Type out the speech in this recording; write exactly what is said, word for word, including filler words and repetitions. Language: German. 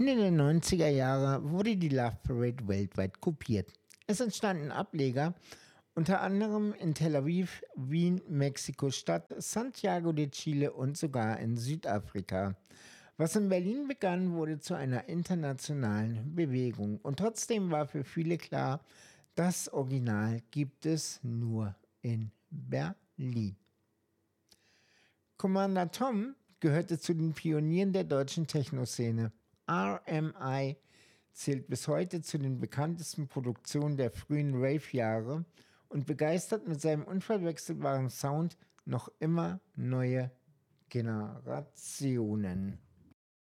Ende der neunziger Jahre wurde die Love Parade weltweit kopiert. Es entstanden Ableger, unter anderem in Tel Aviv, Wien, Mexiko-Stadt, Santiago de Chile und sogar in Südafrika. Was in Berlin begann, wurde zu einer internationalen Bewegung. Und trotzdem war für viele klar, das Original gibt es nur in Berlin. Commander Tom gehörte zu den Pionieren der deutschen Techno-Szene. R M I zählt bis heute zu den bekanntesten Produktionen der frühen Rave-Jahre und begeistert mit seinem unverwechselbaren Sound noch immer neue Generationen.